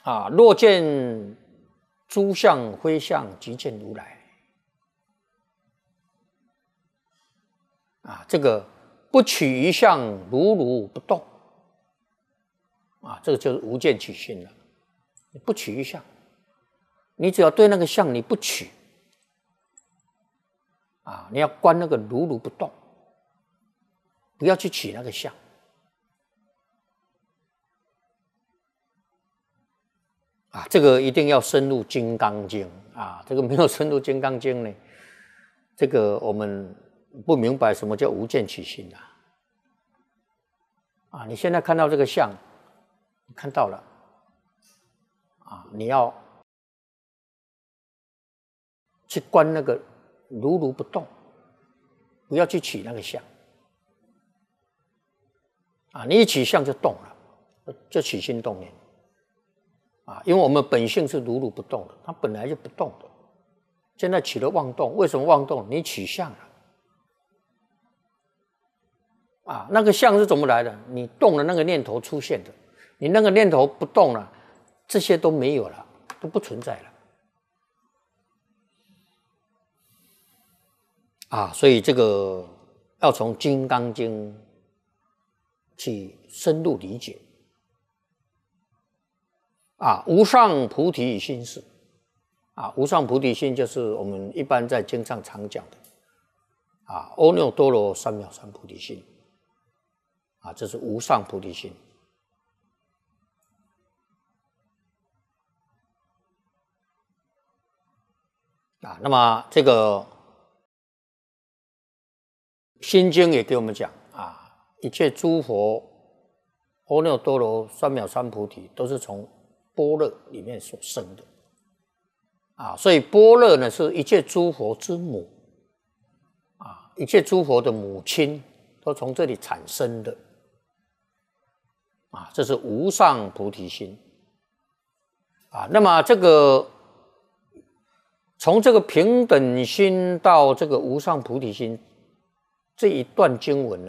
若见诸相非相，即见如来。这个不取一相，如如不动。这个就是无见起心了。你不取一相，你只要对那个相你不取，你要观那个如如不动，不要去取那个相。这个一定要深入《金刚经》这个没有深入《金刚经》呢，这个我们不明白什么叫无见起心你现在看到这个相，你看到了你要去观那个如如不动，不要去取那个相你一取相就动了，就起心动念因为我们本性是如如不动的，它本来就不动的。现在起了妄动，为什么妄动？你取相了那个相是怎么来的？你动了那个念头出现的，你那个念头不动了，这些都没有了，都不存在了所以这个要从《金刚经》去深入理解无上菩提心是无上菩提心就是我们一般在经上常讲的阿耨多罗三藐三菩提心这是无上菩提心那么这个心经也给我们讲一切诸佛阿耨多罗三藐三菩提都是从般若里面所生的所以般若呢是一切诸佛之母一切诸佛的母亲都从这里产生的这是无上菩提心那么这个从这个平等心到这个无上菩提心这一段经文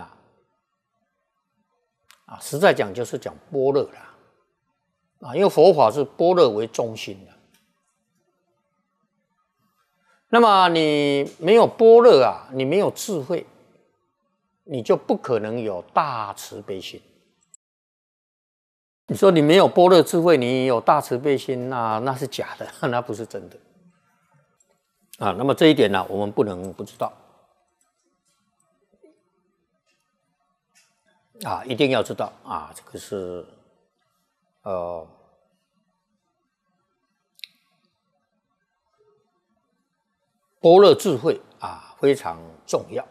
实在讲就是讲般若因为佛法是般若为中心的。那么你没有般若你没有智慧，你就不可能有大慈悲心。你说你没有般若智慧，你有大慈悲心，那是假的，那不是真的那么这一点我们不能不知道一定要知道这个是般若智慧非常重要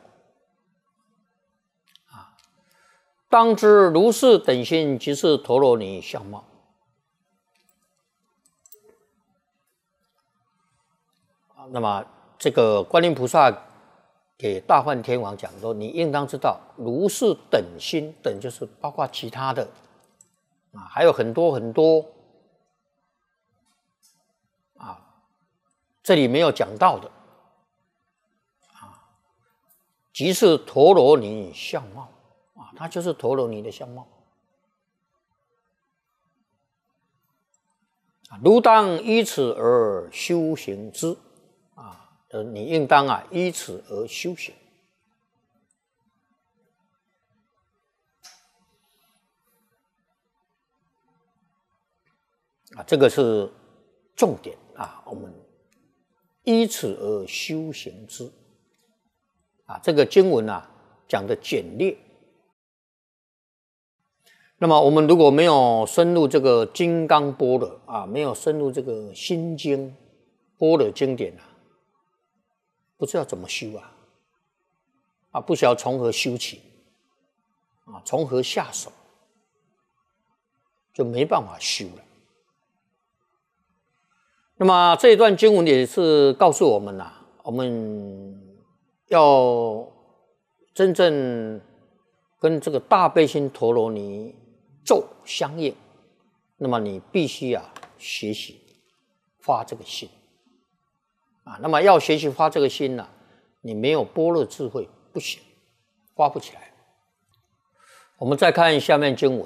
当知如是等心，即是陀罗尼相貌那么这个观音菩萨给大梵天王讲说，你应当知道如是等心，等就是包括其他的还有很多很多这里没有讲到的即是陀罗尼相貌它就是陀罗尼的相貌如当依此而修行之你应当依此而修行这个是重点我们依此而修行之这个经文讲的简略。那么我们如果没有深入这个金刚般若没有深入这个心经般若经典不知道怎么修不晓得从何修起从何下手，就没办法修了。那么这一段经文也是告诉我们我们要真正跟这个大悲心陀罗尼咒相应，那么你必须学习发这个心那么要学习发这个心你没有般若智慧不行，发不起来。我们再看下面经文